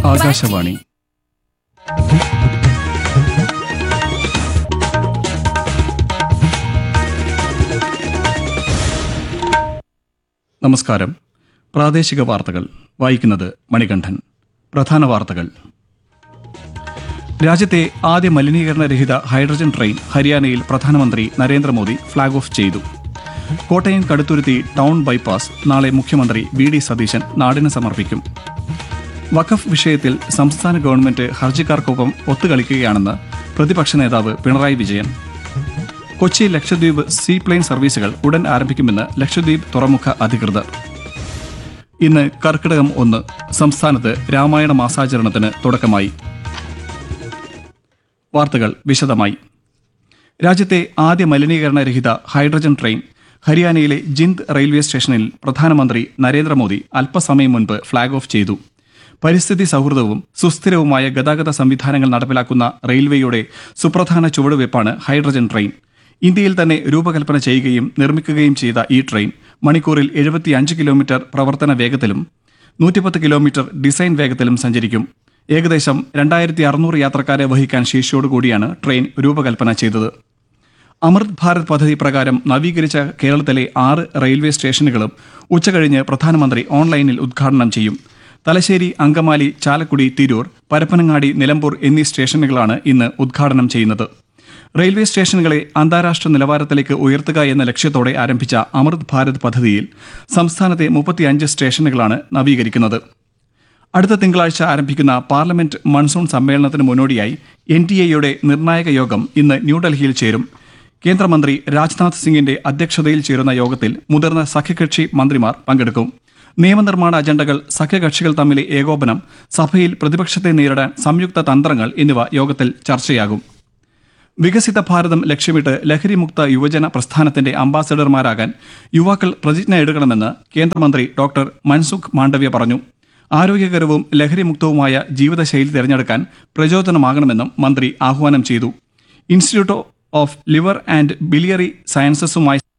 ആകാശവാണി. നമസ്കാരം. പ്രാദേശിക വാർത്തകൾ വായിക്കുന്നത് മണികണ്ഠൻ. പ്രധാന വാർത്തകൾ. രാജ്യത്തെ ആദ്യ മലിനീകരണരഹിത ഹൈഡ്രജൻ ട്രെയിൻ ഹരിയാനയിൽ പ്രധാനമന്ത്രി നരേന്ദ്രമോദി ഫ്ളാഗ് ഓഫ് ചെയ്തു. കോട്ടയം കടുത്തുരുത്തി ടൗൺ ബൈപ്പാസ് നാളെ മുഖ്യമന്ത്രി വി.ഡി. സതീശൻ നാടിന് സമർപ്പിക്കും. വഖഫ് വിഷയത്തിൽ സംസ്ഥാന ഗവൺമെന്റ് ഹർജിക്കാർക്കൊപ്പം ഒത്തുകളിക്കുകയാണെന്ന് പ്രതിപക്ഷ നേതാവ് പിണറായി വിജയൻ. കൊച്ചി ലക്ഷദ്വീപ് സീപ്ലെയിൻ സർവീസുകൾ ഉടൻ ആരംഭിക്കുമെന്ന് ലക്ഷദ്വീപ് തുറമുഖ അധികൃതർ. ഇന്ന് കർക്കിടകം 1. സംസ്ഥാനത്ത് രാമായണ മാസാചരണത്തിന് തുടക്കമായി. വാർത്തകൾ വിശദമായി. രാജ്യത്തെ ആദ്യ മലിനീകരണരഹിത ഹൈഡ്രജൻ ട്രെയിൻ ഹരിയാനയിലെ ജിന്ദ് റെയിൽവേ സ്റ്റേഷനിൽ പ്രധാനമന്ത്രി നരേന്ദ്രമോദി അല്പസമയം മുൻപ് ഫ്ളാഗ് ഓഫ് ചെയ്തു. പരിസ്ഥിതി സൗഹൃദവും സുസ്ഥിരവുമായ ഗതാഗത സംവിധാനങ്ങൾ നടപ്പിലാക്കുന്ന റെയിൽവേയുടെ സുപ്രധാന ചുവടുവയ്പ്പാണ് ഹൈഡ്രജൻ ട്രെയിൻ. ഇന്ത്യയിൽ തന്നെ രൂപകൽപ്പന ചെയ്യുകയും നിർമ്മിക്കുകയും ചെയ്ത ഈ ട്രെയിൻ മണിക്കൂറിൽ 75 കിലോമീറ്റർ പ്രവർത്തന വേഗത്തിലും 110 കിലോമീറ്റർ ഡിസൈൻ വേഗത്തിലും സഞ്ചരിക്കും. ഏകദേശം 2600 യാത്രക്കാരെ വഹിക്കാൻ ശേഷിയോടുകൂടിയാണ് ട്രെയിൻ രൂപകൽപ്പന ചെയ്തത്. അമൃത് ഭാരത് പദ്ധതി പ്രകാരം നവീകരിച്ച കേരളത്തിലെ 6 റെയിൽവേ സ്റ്റേഷനുകളും ഉച്ചകഴിഞ്ഞ് പ്രധാനമന്ത്രി ഓൺലൈനിൽ ഉദ്ഘാടനം ചെയ്യും. തലശ്ശേരി, അങ്കമാലി, ചാലക്കുടി, തിരൂർ, പരപ്പനങ്ങാടി, നിലമ്പൂർ എന്നീ സ്റ്റേഷനുകളാണ് ഇന്ന് ഉദ്ഘാടനം ചെയ്യുന്നത്. റെയിൽവേ സ്റ്റേഷനുകളെ അന്താരാഷ്ട്ര നിലവാരത്തിലേക്ക് ഉയർത്തുക എന്ന ലക്ഷ്യത്തോടെ ആരംഭിച്ച അമൃത് ഭാരത് പദ്ധതിയിൽ സംസ്ഥാനത്തെ 35 സ്റ്റേഷനുകളാണ് നവീകരിക്കുന്നത്. അടുത്ത തിങ്കളാഴ്ച ആരംഭിക്കുന്ന പാർലമെന്റ് മൺസൂൺ സമ്മേളനത്തിന് മുന്നോടിയായി NDAയുടെ നിർണായക യോഗം ഇന്ന് ന്യൂഡൽഹിയിൽ ചേരും. കേന്ദ്രമന്ത്രി രാജ്നാഥ് സിംഗിന്റെ അധ്യക്ഷതയിൽ ചേരുന്ന യോഗത്തിൽ മുതിർന്ന സഖ്യകക്ഷി മന്ത്രിമാർ പങ്കെടുക്കും. നിയമനിർമ്മാണ അജണ്ടകൾ, സഖ്യകക്ഷികൾ തമ്മിലെ ഏകോപനം, സഭയിൽ പ്രതിപക്ഷത്തെ നേരിടാൻ സംയുക്ത തന്ത്രങ്ങൾ എന്നിവ യോഗത്തിൽ ചർച്ചയാകും. വികസിത ഭാരതം ലക്ഷ്യമിട്ട് ലഹരിമുക്ത യുവജന പ്രസ്ഥാനത്തിന്റെ അംബാസഡർമാരാകാൻ യുവാക്കൾ പ്രതിജ്ഞ എടുക്കണമെന്ന് കേന്ദ്രമന്ത്രി ഡോക്ടർ മൻസുഖ് മാണ്ഡവ്യ പറഞ്ഞു. ആരോഗ്യകരവും ലഹരിമുക്തവുമായ ജീവിതശൈലി തിരഞ്ഞെടുക്കാൻ പ്രചോദനമാകണമെന്നും മന്ത്രി ആഹ്വാനം ചെയ്തു. Institute of liver and biliary സയൻസസുമായി